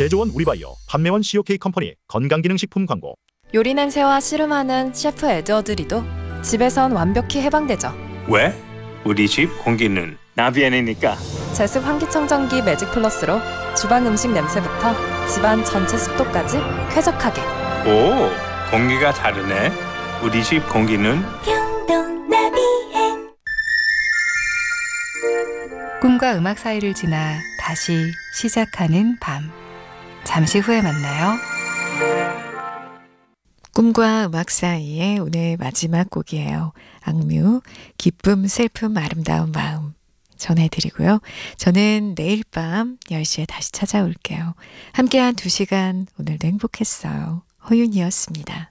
제조원 우리바이오, 판매원 COK 컴퍼니 건강기능식품 광고. 요리 냄새와 씨름하는 셰프 에드워드 리도 집에선 완벽히 해방되죠. 왜? 우리 집 공기는 나비안이니까. 제습 환기청정기 매직 플러스로 주방 음식 냄새부터 집안 전체 습도까지 쾌적하게. 오, 공기가 다르네. 우리 집 공기는 꿈과 음악 사이를 지나 다시 시작하는 밤. 잠시 후에 만나요. 꿈과 음악 사이의 오늘 마지막 곡이에요. 악뮤, 기쁨, 슬픔, 아름다운 마음 전해드리고요. 저는 내일 밤 10시에 다시 찾아올게요. 함께한 2시간 오늘도 행복했어요. 허윤이었습니다.